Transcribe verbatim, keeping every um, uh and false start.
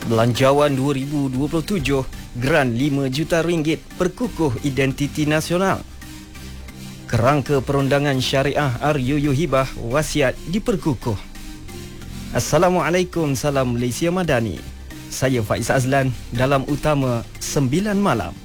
Belanjawan dua ribu dua puluh tujuh, Geran lima juta ringgit perkukuh identiti nasional. Kerangka perundangan syariah R U U Hibah wasiat diperkukuh. Assalamualaikum, salam Malaysia Madani. Saya Faiz Azlan dalam Utama sembilan Malam.